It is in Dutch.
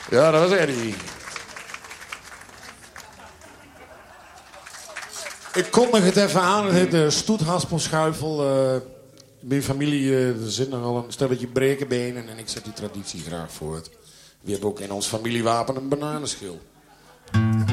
Ja, dat was Eddie. Ik kondig het even aan. Het heet de stoethaspelschuifel. Mijn familie, er zit nogal een stelletje brekenbenen. En ik zet die traditie graag voort. We hebben ook in ons familiewapen een bananenschil.